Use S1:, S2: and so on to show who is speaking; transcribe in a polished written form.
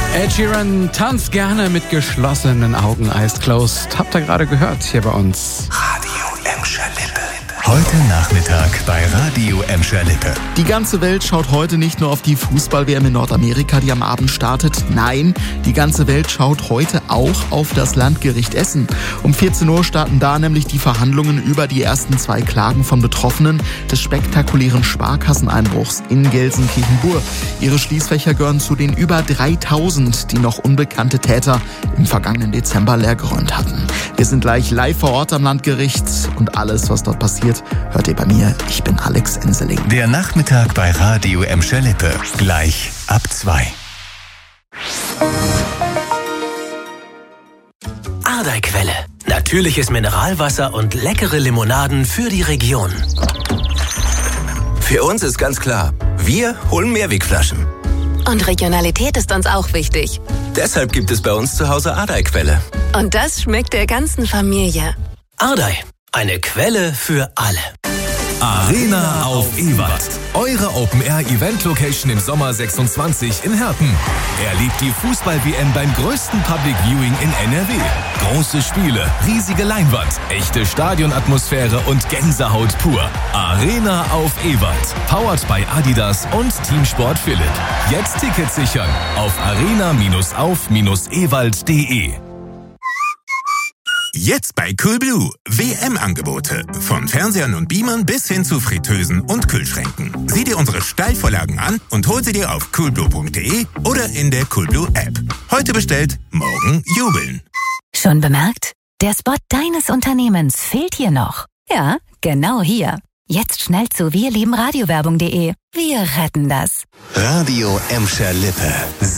S1: Ed Sheeran tanzt gerne mit geschlossenen Augen, eyes closed. Habt ihr gerade gehört hier bei uns.
S2: Radio Emscher Lippe. Heute Nachmittag bei Radio Emscher Lippe.
S3: Die ganze Welt schaut heute nicht nur auf die Fußball-WM in Nordamerika, die am Abend startet. Nein, die ganze Welt schaut heute auch auf das Landgericht Essen. Um 14 Uhr starten da nämlich die Verhandlungen über die ersten 2 Klagen von Betroffenen des spektakulären Sparkasseneinbruchs in Gelsenkirchen-Bur. Ihre Schließfächer gehören zu den über 3000, die noch unbekannte Täter im vergangenen Dezember leergeräumt hatten. Wir sind gleich live vor Ort am Landgericht und alles, was dort passiert, hört ihr bei mir. Ich bin Alex Enseling.
S2: Der Nachmittag bei Radio Emscher Lippe. Gleich ab 2.
S4: Ardei-Quelle. Natürliches Mineralwasser und leckere Limonaden für die Region.
S5: Für uns ist ganz klar, wir holen Mehrwegflaschen.
S6: Und Regionalität ist uns auch wichtig.
S5: Deshalb gibt es bei uns zu Hause Ardei-Quelle.
S6: Und das schmeckt der ganzen Familie.
S4: Ardei, eine Quelle für alle.
S7: Arena auf Ewald. Eure Open-Air-Event-Location im Sommer 26 in Herten. Erlebt die Fußball-WM beim größten Public Viewing in NRW. Große Spiele, riesige Leinwand, echte Stadionatmosphäre und Gänsehaut pur. Arena auf Ewald. Powered by Adidas und Teamsport Philipp. Jetzt Tickets sichern auf arena-auf-ewald.de.
S8: Jetzt bei Coolblue. WM-Angebote. Von Fernsehern und Beamern bis hin zu Fritteusen und Kühlschränken. Sieh dir unsere Steilvorlagen an und hol sie dir auf coolblue.de oder in der Coolblue-App. Heute bestellt, morgen jubeln.
S9: Schon bemerkt? Der Spot deines Unternehmens fehlt hier noch. Ja, genau hier. Jetzt schnell zu wirliebenradiowerbung.de. Wir retten das.
S2: Radio Emscher Lippe.